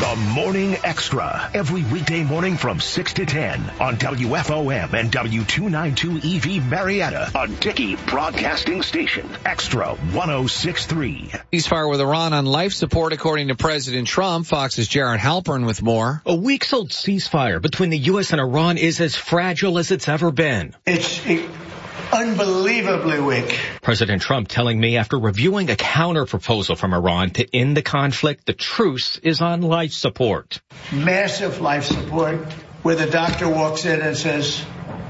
The Morning Extra, every weekday morning from 6 to 10 on WFOM and W292 EV Marietta, a Dickey Broadcasting Station, Extra 106.3. Ceasefire with Iran on life support, according to President Trump. Fox's Jared Halpern with more. A weeks-old ceasefire between the U.S. and Iran is as fragile as it's ever been. It's unbelievably weak. President Trump telling me after reviewing a counter-proposal from Iran to end the conflict, the truce is on life support. Massive life support, where the doctor walks in and says,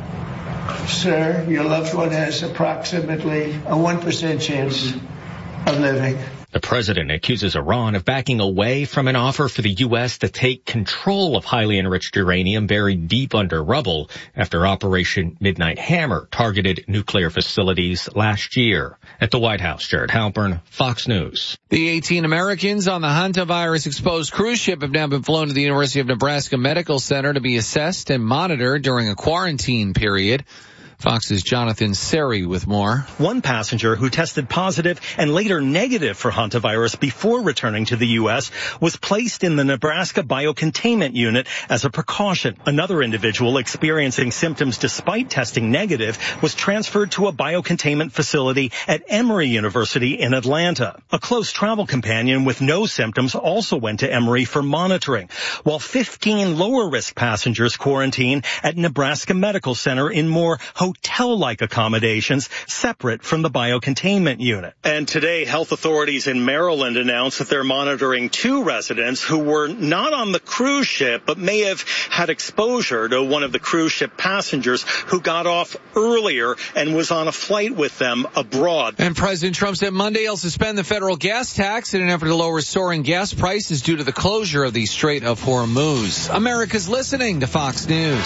"Sir, your loved one has approximately a 1% chance of living." The president accuses Iran of backing away from an offer for the U.S. to take control of highly enriched uranium buried deep under rubble after Operation Midnight Hammer targeted nuclear facilities last year. At the White House, Jared Halpern, Fox News. The 18 Americans on the hantavirus-exposed cruise ship have now been flown to the University of Nebraska Medical Center to be assessed and monitored during a quarantine period. Fox's Jonathan Seri with more. One passenger who tested positive and later negative for hantavirus before returning to the U.S. was placed in the Nebraska Biocontainment Unit as a precaution. Another individual experiencing symptoms despite testing negative was transferred to a biocontainment facility at Emory University in Atlanta. A close travel companion with no symptoms also went to Emory for monitoring, while 15 lower-risk passengers quarantined at Nebraska Medical Center in more hotel-like accommodations separate from the biocontainment unit. And today, health authorities in Maryland announced that they're monitoring 2 residents who were not on the cruise ship but may have had exposure to one of the cruise ship passengers who got off earlier and was on a flight with them abroad. And President Trump said Monday he'll suspend the federal gas tax in an effort to lower soaring gas prices due to the closure of the Strait of Hormuz. America's listening to Fox News.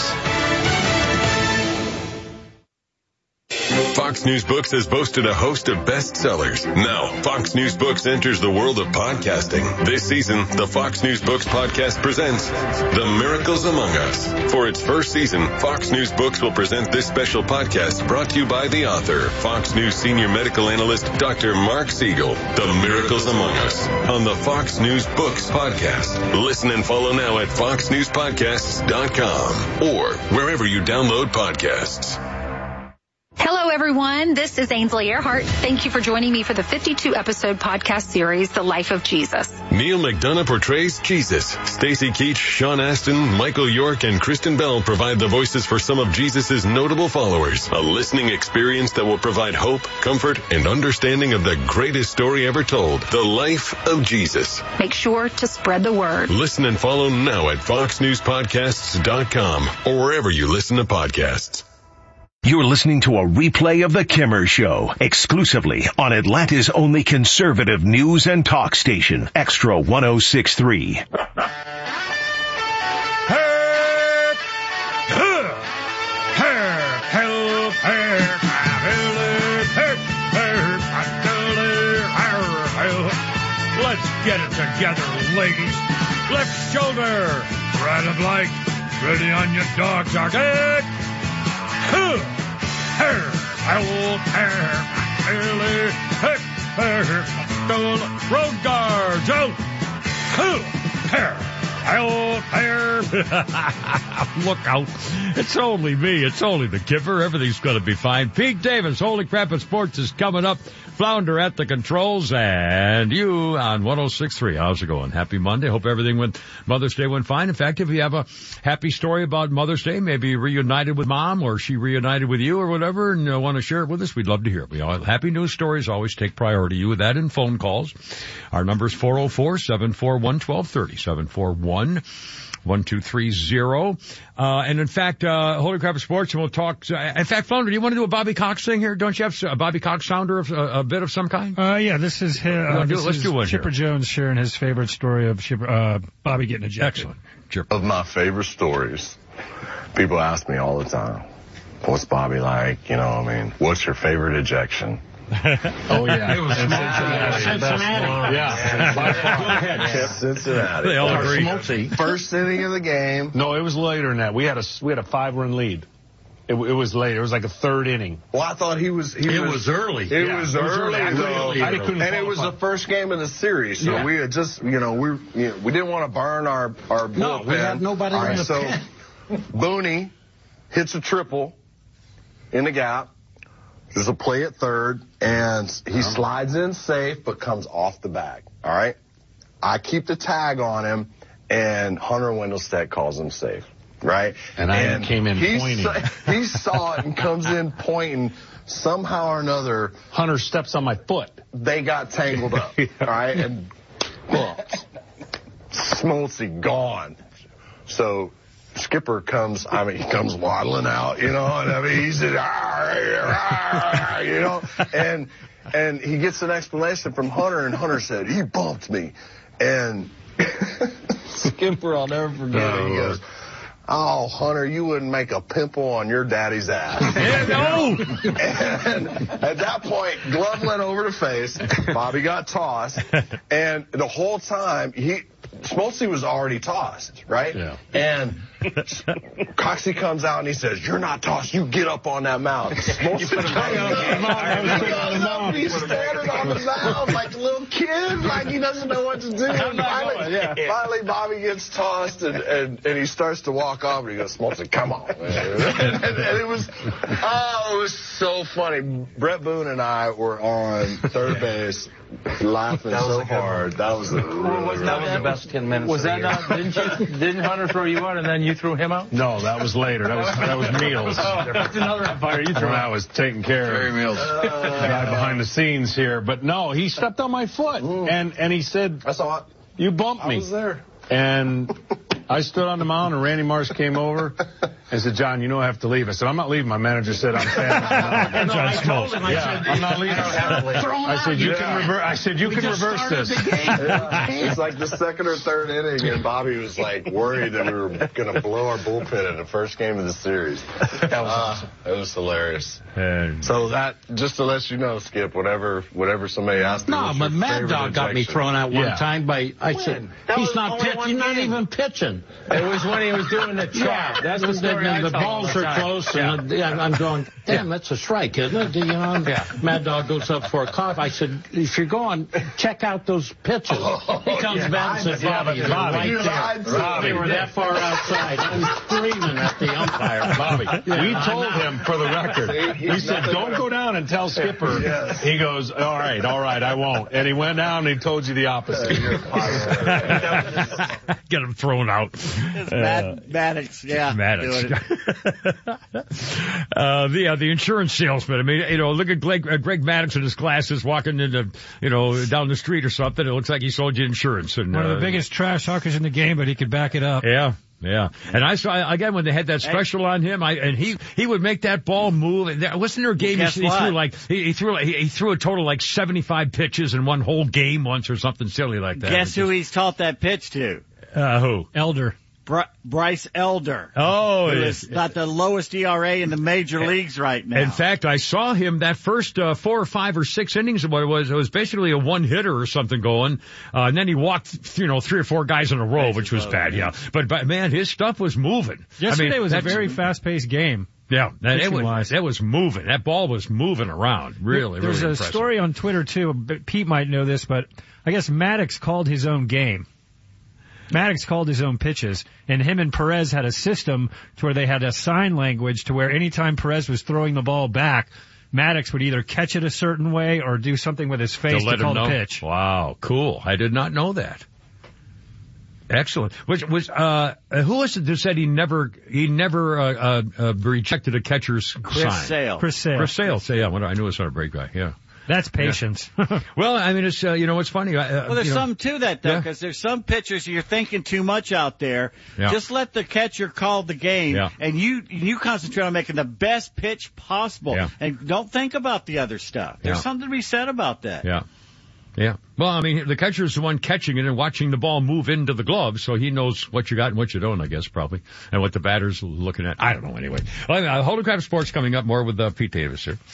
Fox News Books has boasted a host of bestsellers. Now, Fox News Books enters the world of podcasting. This season, the Fox News Books podcast presents The Miracles Among Us. For its first season, Fox News Books will present this special podcast brought to you by the author, Fox News senior medical analyst, Dr. Mark Siegel. The Miracles Among Us on the Fox News Books podcast. Listen and follow now at foxnewspodcasts.com or wherever you download podcasts. Hello, everyone. This is Ainsley Earhart. Thank you for joining me for the 52-episode podcast series, The Life of Jesus. Neil McDonough portrays Jesus. Stacey Keach, Sean Astin, Michael York, and Kristen Bell provide the voices for some of Jesus' notable followers. A listening experience that will provide hope, comfort, and understanding of the greatest story ever told, The Life of Jesus. Make sure to spread the word. Listen and follow now at foxnewspodcasts.com or wherever you listen to podcasts. You're listening to a replay of The Kimmer Show, exclusively on Atlanta's only conservative news and talk station, Extra 106.3. Let's get it together, ladies. Left shoulder, right of leg, ready on your dogs, are good. Road guards out. Look out. It's only me. It's only the Kipper. Everything's going to be fine. Pete Davis, Holy Crap at Sports is coming up. Flounder at the controls, and you on 106.3. How's it going? Happy Monday. Hope Mother's Day went fine. In fact, if you have a happy story about Mother's Day, maybe you reunited with Mom or she reunited with you or whatever, and want to share it with us, we'd love to hear it. Happy news stories always take priority. You with that in phone calls. Our number is 404-741-1230, 741-1230. And in fact, Holy Crap of Sports, and we'll talk. In fact, Flounder, do you want to do a Bobby Cox thing here? Don't you have a Bobby Cox sounder of a bit of some kind? Yeah, this is let's do one Chipper here. Jones sharing his favorite story of Bobby getting ejected. Excellent. Chipper. Of my favorite stories, people ask me all the time, what's Bobby like? What's your favorite ejection? Oh, yeah. It was Cincinnati. Yeah. By far. Go ahead, Chip. Cincinnati. They all agree. First inning of the game. No, it was later than that. We had a 5-run lead. It was late. It was like a third inning. Well, I thought it was early. It was early, though. And it was the first game of the series, so we had just, we didn't want to burn our bullpen. No, we had nobody in the pen. Booney hits a triple in the gap. There's a play at third, and he slides in safe, but comes off the bag. All right? I keep the tag on him, and Hunter Wendelstedt calls him safe. Right? And I came in pointing. He saw it and comes in pointing. Somehow or another, Hunter steps on my foot. They got tangled up. All right? And Smoltzy gone. So Skipper comes waddling out, and he said, and he gets an explanation from Hunter, and Hunter said, he bumped me. And Skipper, I'll never forget it. He goes, oh, Hunter, you wouldn't make a pimple on your daddy's ass. Yeah, no. And at that point, glove went over the face. Bobby got tossed. And the whole time, Smoltzy was already tossed, right? Yeah. And Coxie comes out and he says, you're not tossed. You get up on that mound. Smoltzy he's standing on the mound like a little kid, like he doesn't know what to do. Finally, Bobby gets tossed and he starts to walk off and he goes, Smoltzy, come on, man. and it was so funny. Brett Boone and I were on third base laughing so hard. That was the best 10 minutes. Was that not? Didn't Hunter throw you out and then you threw him out? No, that was later. That was Meals. That's another umpire. You threw when I was taking care of Jerry Meals. the guy behind the scenes here. But no, he stepped on my foot and he said, I saw it. You bumped me. I was there. And I stood on the mound, and Randy Marsh came over and said, John, I have to leave. I said, I'm not leaving. My manager said I'm fan. I told him. I'm not leaving. I said, you can reverse this. It's like the second or third inning, and Bobby was like worried that we were going to blow our bullpen in the first game of the series. That was awesome. It was hilarious. So that, just to let you know, Skip, whenever somebody asked me, no, but Mad Dog got me thrown out one time by, I said, he's not pitching, he's not even pitching. It was when he was doing the chop. That's the story. The balls are close, and I'm going, damn, that's a strike, isn't it? Mad Dog goes up for a cough. I said, if you're going, check out those pitches. He comes back and says, Bobby, you're right there. They were that far outside. I was screaming at the umpire, Bobby. We told him, for the record, we said, don't go down and tell Skipper. Yes. He goes, all right, I won't. And he went down and he told you the opposite. Get him thrown out. Maddox, yeah. Maddox. The insurance salesman. I mean, look at Greg Maddox in his glasses walking into, down the street or something. It looks like he sold you insurance. And, one of the biggest trash talkers in the game, but he could back it up. Yeah. Yeah. And I saw, again, when they had that special on him, he would make that ball move. And wasn't there a game he threw a total like 75 pitches in one whole game once or something silly like that. Guess who he's taught that pitch to? Who? Elder. Bryce Elder. Oh, it's got the lowest ERA in the major leagues right now. In fact, I saw him that first 4 or 5 or 6 innings of what it was basically a one hitter or something going. And then he walked, 3 or 4 guys in a row, which was bad. Yeah. But man, his stuff was moving. Yesterday was a very fast paced game. Yeah, it was moving. That ball was moving around. Really, There's really a impressive. story on Twitter too. Pete might know this, but I guess Maddox called his own game. Maddox called his own pitches, and him and Perez had a system to where they had a sign language to where anytime Perez was throwing the ball back, Maddox would either catch it a certain way or do something with his face to call the pitch. Wow, cool. I did not know that. Excellent. Who was it that said he never rejected a catcher's sign? Chris Sale. Yeah, I knew it was on a break guy. Yeah. That's patience. Yeah. Well, I mean, it's, it's funny. Well, there's something to that, though, because there's some pitchers you're thinking too much out there. Yeah. Just let the catcher call the game, and you concentrate on making the best pitch possible, and don't think about the other stuff. There's something to be said about that. Yeah. Yeah. Well, I mean, the catcher's the one catching it and watching the ball move into the glove, so he knows what you got and what you don't, I guguess, probably, and what the batter's looking at. I don't know, anyway. Holy Crap Sports coming up more with Pete Davis here.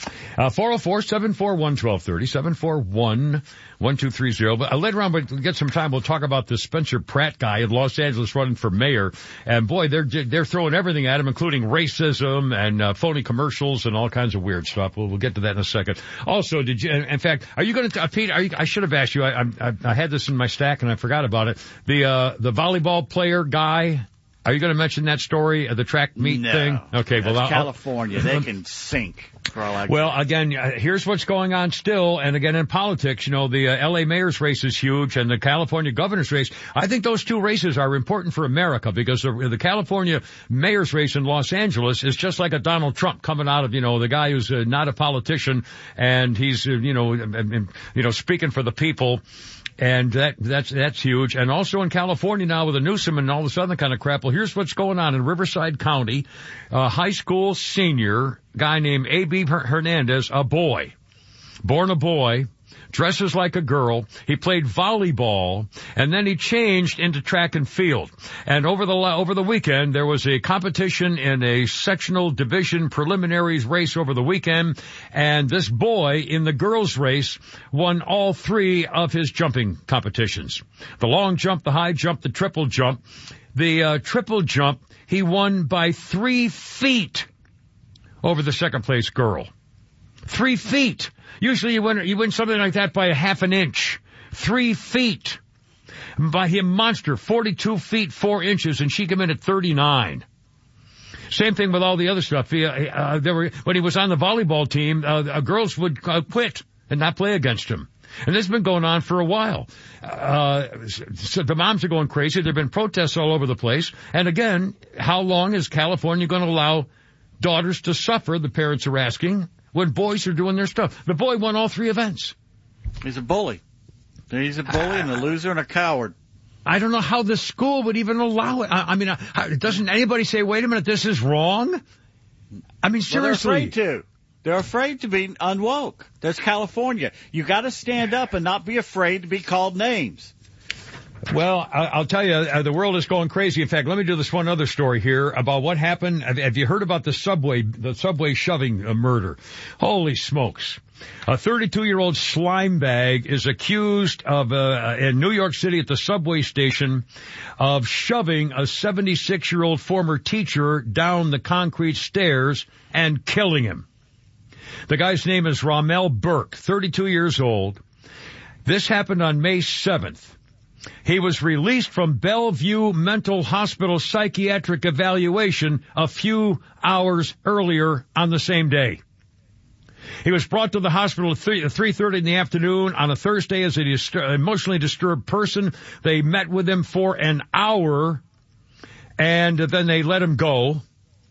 404-741-1230, 741-1230. But later on, we'll get some time, we'll talk about this Spencer Pratt guy in Los Angeles running for mayor. And boy, they're throwing everything at him, including racism and phony commercials and all kinds of weird stuff. We'll get to that in a second. Also, did you, in fact, are you going to, Pete, I should have asked you, I had this in my stack and I forgot about it. The volleyball player guy, are you going to mention that story, the track meet thing? Okay, well, California, they can sink for all I can. Well, again, here's what's going on still, and again in politics, the LA mayor's race is huge, and the California governor's race. I think those two races are important for America because the California mayor's race in Los Angeles is just like a Donald Trump coming out of, the guy who's not a politician, and he's, speaking for the people. And that's huge. And also in California now with the Newsom and all this other kind of crap. Well, here's what's going on in Riverside County. High school senior guy named A.B. Hernandez, a boy, born a boy, dresses like a girl. He played volleyball, and then he changed into track and field. And over the weekend, there was a competition in a sectional division preliminaries race over the weekend, and this boy in the girls' race won all three of his jumping competitions. The long jump, the high jump, the triple jump. The triple jump, he won by 3 feet over the second place girl. 3 feet. Usually you win something like that by a half an inch. 3 feet. By him, monster, 42 feet, 4 inches, and she came in at 39. Same thing with all the other stuff. When he was on the volleyball team, girls would quit and not play against him. And this has been going on for a while. So the moms are going crazy. There have been protests all over the place. And again, how long is California going to allow daughters to suffer, the parents are asking, when boys are doing their stuff? The boy won all 3 events. He's a bully. He's a bully and a loser and a coward. I don't know how the school would even allow it. I mean, doesn't anybody say, wait a minute, this is wrong? I mean, seriously. Well, they're afraid to. They're afraid to be unwoke. That's California. You got to stand up and not be afraid to be called names. Well, I'll tell you, the world is going crazy. In fact, let me do this one other story here about what happened. Have you heard about the subway shoving murder? Holy smokes. A 32-year-old slime bag is accused of, in New York City at the subway station, of shoving a 76-year-old former teacher down the concrete stairs and killing him. The guy's name is Ramel Burke, 32 years old. This happened on May 7th. He was released from Bellevue Mental Hospital psychiatric evaluation a few hours earlier on the same day. He was brought to the hospital at 3:30 in the afternoon on a Thursday as an emotionally disturbed person. They met with him for an hour, and then they let him go.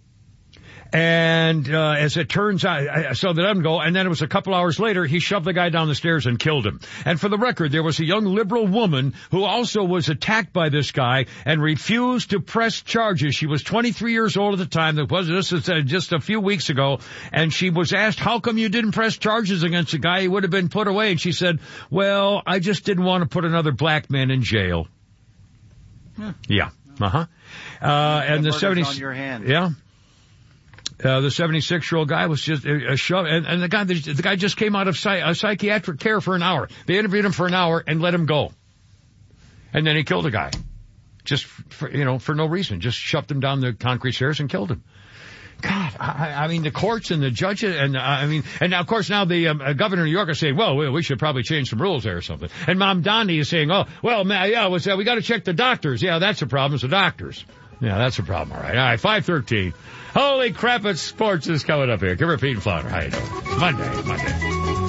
And as it turns out, so they let him go, and then it was a couple hours later, he shoved the guy down the stairs and killed him. And for the record, there was a young liberal woman who also was attacked by this guy and refused to press charges. She was 23 years old at the time. This was just a few weeks ago, and she was asked, how come you didn't press charges against the guy? He would have been put away. And she said, well, I just didn't want to put another black man in jail. Yeah. Uh-huh. And the 70s. On your hand. Yeah. The 76-year-old guy was just shoved, and the guy just came out of psychiatric care for an hour. They interviewed him for an hour and let him go. And then he killed a guy. Just for no reason. Just shoved him down the concrete stairs and killed him. God, I mean, the courts and the judges, and now, of course, now the governor of New York is saying, well, we should probably change some rules there or something. And Mom Dondi is saying, oh, well, we got to check the doctors. Yeah, that's the problem, it's the doctors. Yeah, that's a problem, all right, 5:13. Holy crap, it's sports is coming up here. Give her Pete and Flounder. How you doing? Monday.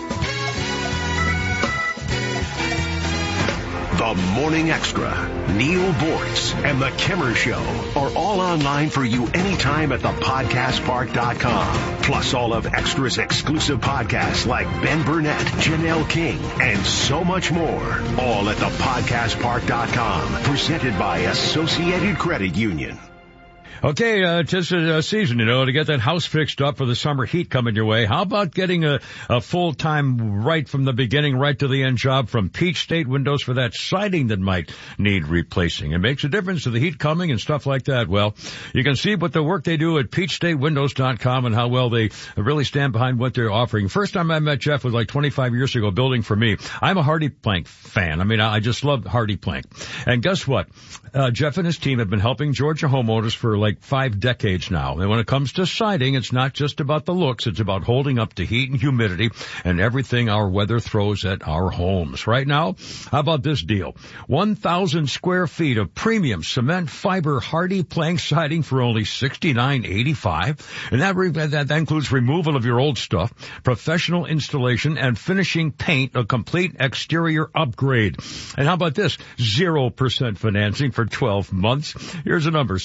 The Morning Extra, Neil Boyce, and The Kimmer Show are all online for you anytime at thepodcastpark.com. Plus all of Extra's exclusive podcasts like Ben Burnett, Janelle King, and so much more. All at thepodcastpark.com. Presented by Associated Credit Union. Okay, tis a season, to get that house fixed up for the summer heat coming your way. How about getting a full-time, right from the beginning, right to the end job from Peach State Windows for that siding that might need replacing? It makes a difference to the heat coming and stuff like that. Well, you can see what the work they do at PeachStateWindows.com and how well they really stand behind what they're offering. First time I met Jeff was like 25 years ago, building for me. I'm a Hardy Plank fan. I mean, I just love Hardy Plank. And guess what? Jeff and his team have been helping Georgia homeowners for like 5 decades now. And when it comes to siding, it's not just about the looks. It's about holding up to heat and humidity and everything our weather throws at our homes. Right now, how about this deal? 1,000 square feet of premium cement fiber Hardy Plank siding for only $69.85. And that includes removal of your old stuff, professional installation, and finishing paint, a complete exterior upgrade. And how about this? 0% financing for 12 months. Here's a number,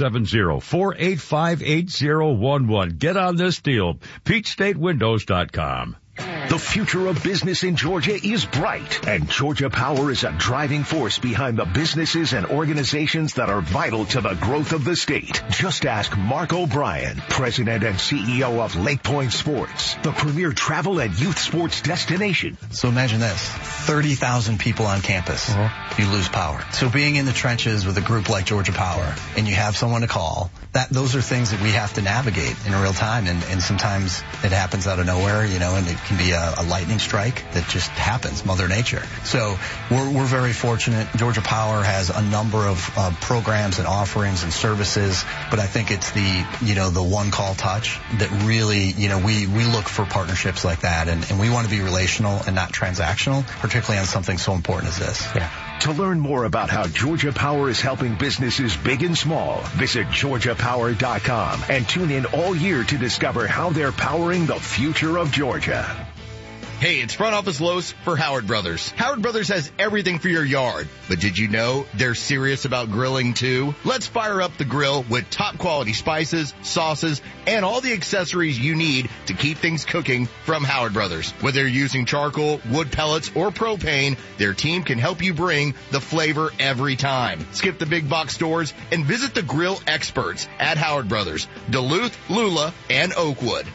770-485-8011. Get on this deal. PeachStateWindows.com. The future of business in Georgia is bright, and Georgia Power is a driving force behind the businesses and organizations that are vital to the growth of the state. Just ask Mark O'Brien, President and CEO of Lake Point Sports, the premier travel and youth sports destination. So imagine this, 30,000 people on campus. You lose power. So being in the trenches with a group like Georgia Power, and you have someone to call, those are things that we have to navigate in real time, and sometimes it happens out of nowhere, and it can be a lightning strike that just happens, Mother Nature. So we're very fortunate. Georgia Power has a number of programs and offerings and services, but I think it's the one call touch that really, we look for partnerships like that, and we want to be relational and not transactional, particularly on something so important as this. Yeah. To learn more about how Georgia Power is helping businesses big and small, visit GeorgiaPower.com and tune in all year to discover how they're powering the future of Georgia. Hey, it's Front Office Lowe's for Howard Brothers. Howard Brothers has everything for your yard, but did you know they're serious about grilling too? Let's fire up the grill with top quality spices, sauces, and all the accessories you need to keep things cooking from Howard Brothers. Whether you're using charcoal, wood pellets, or propane, their team can help you bring the flavor every time. Skip the big box stores and visit the grill experts at Howard Brothers, Duluth, Lula, and Oakwood.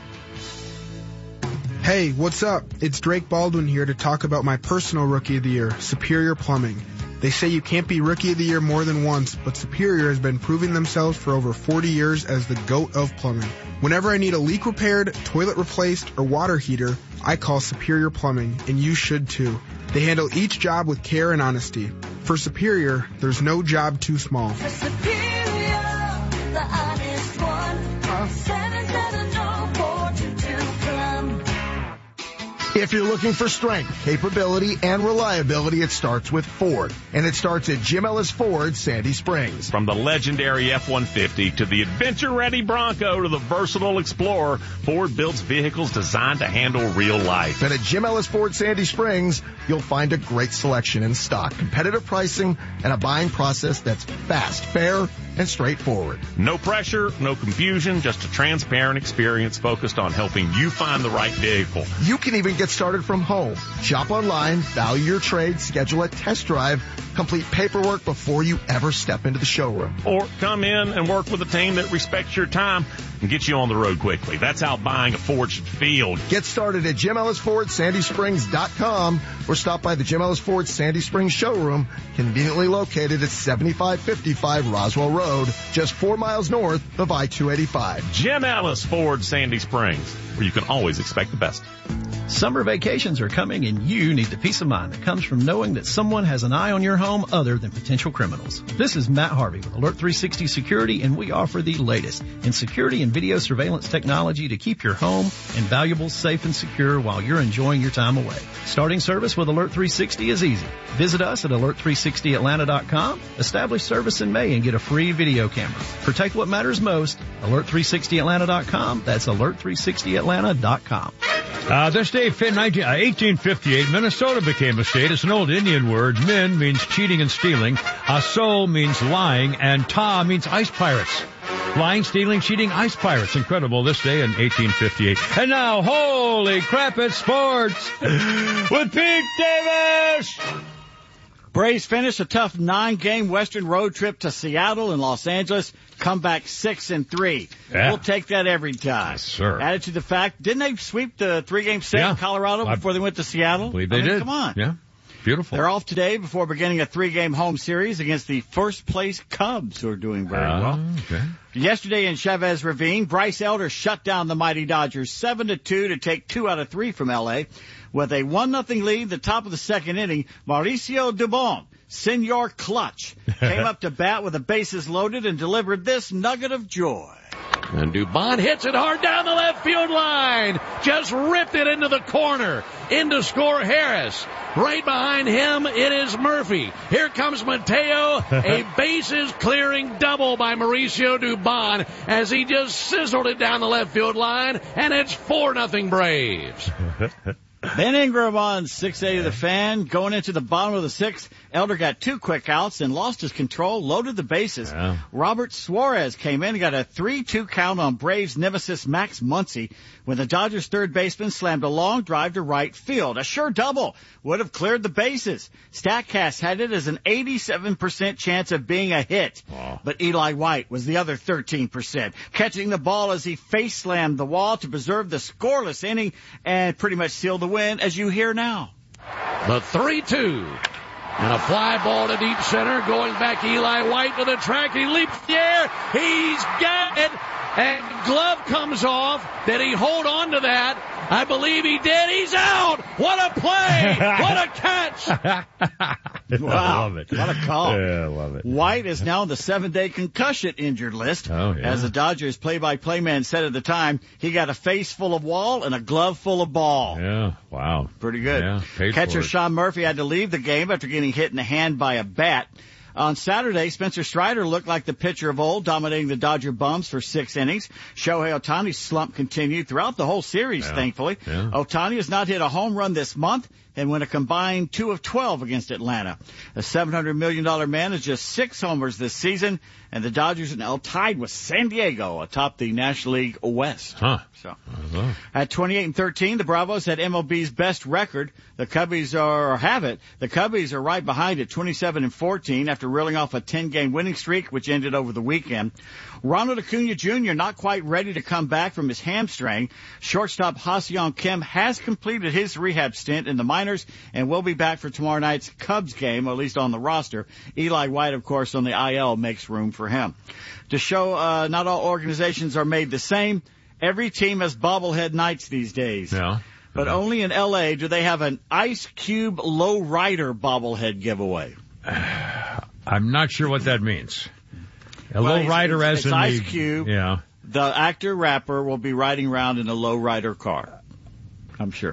Hey, what's up? It's Drake Baldwin here to talk about my personal Rookie of the Year, Superior Plumbing. They say you can't be Rookie of the Year more than once, but Superior has been proving themselves for over 40 years as the GOAT of plumbing. Whenever I need a leak repaired, toilet replaced, or water heater, I call Superior Plumbing, and you should too. They handle each job with care and honesty. For Superior, there's no job too small. For Superior, the honest one, call 770-422-PLUM. If you're looking for strength, capability, and reliability, it starts with Ford. And it starts at Jim Ellis Ford, Sandy Springs. From the legendary F-150 to the adventure-ready Bronco to the versatile Explorer, Ford builds vehicles designed to handle real life. And at Jim Ellis Ford, Sandy Springs, you'll find a great selection in stock, competitive pricing, and a buying process that's fast, fair, and straightforward. No pressure, no confusion, just a transparent experience focused on helping you find the right vehicle. You can even get started from home. Shop online, value your trade, schedule a test drive, complete paperwork before you ever step into the showroom. Or come in and work with a team that respects your time and get you on the road quickly. That's how buying a Ford should feel. Get started at Jim Ellis Ford, SandySprings.com or stop by the Jim Ellis Ford Sandy Springs showroom, conveniently located at 7555 Roswell Road, just 4 miles north of I-285. Jim Ellis Ford, Sandy Springs, where you can always expect the best. Summer vacations are coming, and you need the peace of mind that comes from knowing that someone has an eye on your home other than potential criminals. This is Matt Harvey with Alert 360 Security, and we offer the latest in security and video surveillance technology to keep your home and valuables safe and secure while you're enjoying your time away. Starting service with Alert 360 is easy. Visit us at alert360atlanta.com, establish service in May, and get a free video camera. Protect what matters most. Alert360atlanta.com. That's alert360atlanta.com. This day, 1858, Minnesota became a state. It's an old Indian word. Min means cheating and stealing. Aso means lying. And Ta means ice pirates. Lying, stealing, cheating, ice pirates. Incredible this day in 1858. And now, holy crap, it's sports with Pete Davis! Braves finish a tough 9-game Western road trip to Seattle and Los Angeles. Come back 6-3. Yeah. We'll take that every time. Yes, sir. Added to the fact, didn't they sweep the 3-game set in Colorado before they went to Seattle? I believe they did. Come on. Yeah. Beautiful. They're off today before beginning a 3-game home series against the first-place Cubs, who are doing very well. Okay. Yesterday in Chavez Ravine, Bryce Elder shut down the mighty Dodgers 7-2 to take 2 out of 3 from L.A. With a 1-0 lead at the top of the second inning, Mauricio Dubon, Senor Clutch, came up to bat with the bases loaded and delivered this nugget of joy. And Dubon hits it hard down the left field line. Just ripped it into the corner. In to score Harris. Right behind him, it is Murphy. Here comes Mateo. A bases clearing double by Mauricio Dubon as he just sizzled it down the left field line, and it's 4-0 Braves. Ben Ingram on 6A to the Fan. Going into the bottom of the 6th, Elder got 2 quick outs and lost his control, loaded the bases. Yeah. Robert Suarez came in and got a 3-2 count on Braves nemesis Max Muncy when the Dodgers third baseman slammed a long drive to right field. A sure double would have cleared the bases. StatCast had it as an 87% chance of being a hit. Wow. But Eli White was the other 13%, catching the ball as he face slammed the wall to preserve the scoreless inning and pretty much seal the win, as you hear now. The 3-2. And a fly ball to deep center. Going back, Eli White to the track. He leaps the air. He's got it. And glove comes off. Did he hold on to that? I believe he did. He's out. What a play. What a catch. Wow. I love it. What a call. Yeah, I love it. White is now on the 7-day concussion injured list. Oh, yeah. As the Dodgers play-by-play man said at the time, he got a face full of wall and a glove full of ball. Yeah, wow. Pretty good. Yeah, paid Catcher for it. Sean Murphy had to leave the game after getting hit in the hand by a bat. On Saturday, Spencer Strider looked like the pitcher of old, dominating the Dodger bums for 6 innings. Shohei Ohtani's slump continued throughout the whole series, thankfully. Yeah. Ohtani has not hit a home run this month and went a combined 2 of 12 against Atlanta. The $700 million man has just 6 homers this season, and the Dodgers are now tied with San Diego atop the National League West. Huh. So, at 28-13, the Bravos had MLB's best record. The Cubbies have it. The Cubbies are right behind at 27-14 after reeling off a 10-game winning streak, which ended over the weekend. Ronald Acuna Jr. not quite ready to come back from his hamstring. Shortstop Ha-Seong Kim has completed his rehab stint in the minors and will be back for tomorrow night's Cubs game, or at least on the roster. Eli White, of course, on the IL makes room for him. To show not all organizations are made the same, every team has bobblehead nights these days. Yeah. But only in L.A. do they have an Ice Cube Low Rider bobblehead giveaway. I'm not sure what that means. A Well, low rider as it's in Ice the... Cube. Yeah. The actor rapper will be riding around in a low rider car. I'm sure.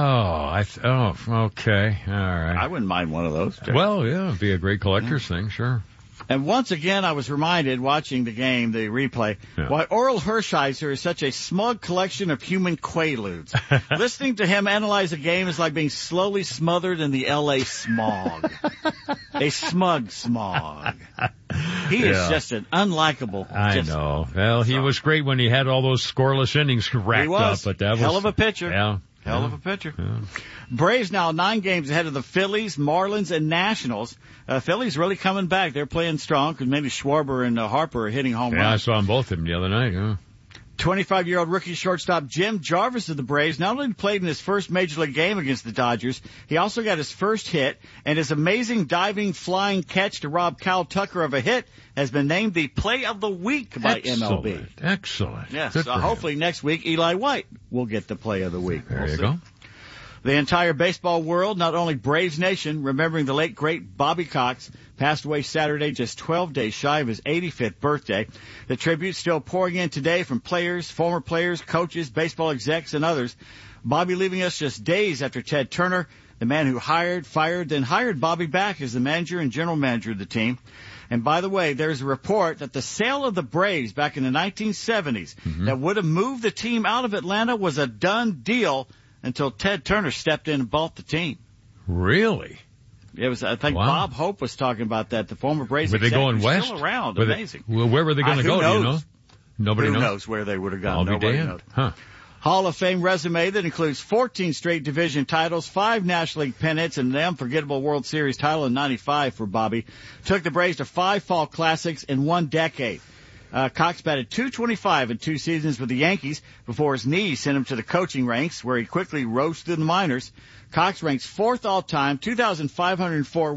Okay. All right. I wouldn't mind one of those. Well, yeah, it'd be a great collector's thing, sure. And once again, I was reminded, watching the game, the replay, why Oral Hershiser is such a smug collection of human quaaludes. Listening to him analyze a game is like being slowly smothered in the L.A. smog. A smug smog. He is just an unlikable. I know. Well, he was great when he had all those scoreless innings racked up. But that was hell of a pitcher. Yeah. Hell of a pitcher. Yeah. Braves now 9 games ahead of the Phillies, Marlins, and Nationals. Phillies really coming back. They're playing strong because maybe Schwarber and Harper are hitting home runs. Yeah, I saw them both of them the other night. Yeah. 25-year-old rookie shortstop Jim Jarvis of the Braves not only played in his first Major League game against the Dodgers, he also got his first hit, and his amazing diving flying catch to rob Kyle Tucker of a hit has been named the Play of the Week by MLB. Excellent. Yes, Good so for hopefully him. next week Eli White will get the Play of the Week. There you go. The entire baseball world, not only Braves Nation, remembering the late, great Bobby Cox, passed away Saturday, just 12 days shy of his 85th birthday. The tribute still pouring in today from players, former players, coaches, baseball execs, and others. Bobby leaving us just days after Ted Turner, the man who hired, fired, then hired Bobby back as the manager and general manager of the team. And by the way, there's a report that the sale of the Braves back in the 1970s that would have moved the team out of Atlanta was a done deal until Ted Turner stepped in and bought the team. Really? It was, I think Bob Hope was talking about that. The former Braves were they going west? Still around. Were Amazing. Where were they going to go? Knows? Do you know? Nobody Who knows. knows where they would have gone? I'll be Nobody damned. knows. Huh. Hall of Fame resume that includes 14 straight division titles, 5 National League pennants, and an unforgettable World Series title in 95 for Bobby. Took the Braves to 5 fall classics in 1 decade. Cox batted .225 in 2 seasons with the Yankees before his knees sent him to the coaching ranks, where he quickly rose through the minors. Cox ranks 4th all-time, 2,504